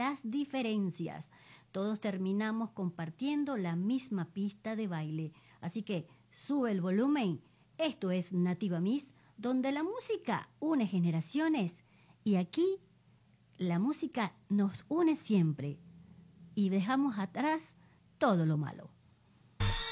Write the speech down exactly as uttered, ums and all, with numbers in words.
las diferencias. Todos terminamos compartiendo la misma pista de baile. Así que sube el volumen. Esto es Nativa Miss, donde la música une generaciones. Y aquí la música nos une siempre. Y dejamos atrás todo lo malo.